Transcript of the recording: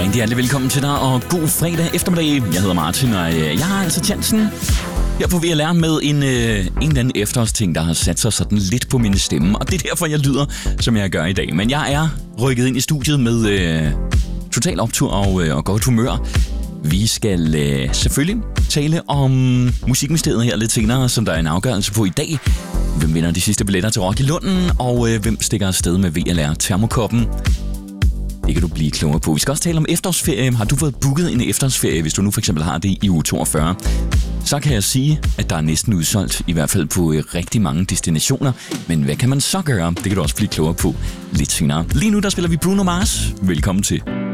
Rigtig hjertelig velkommen til dig, og god fredag eftermiddag. Jeg hedder Martin, og jeg har altså chancen her på VLR med en eller anden efterårsting, der har sat sig sådan lidt på min stemme. Og det er derfor, jeg lyder, som jeg gør i dag. Men jeg er rykket ind i studiet med total optur og godt humør. Vi skal selvfølgelig tale om Musikministeriet her lidt senere, som der er en afgørelse på i dag. Hvem vinder de sidste billetter til Rock i Lunden, og hvem stikker afsted med VLR Termokoppen? Det kan du blive klogere på. Vi skal også tale om efterårsferie. Har du fået booket en efterårsferie, hvis du nu for eksempel har det i uge 42? Så kan jeg sige, at der er næsten udsolgt, i hvert fald på rigtig mange destinationer. Men hvad kan man så gøre? Det kan du også blive klogere på lidt senere. Lige nu der spiller vi Bruno Mars. Velkommen til.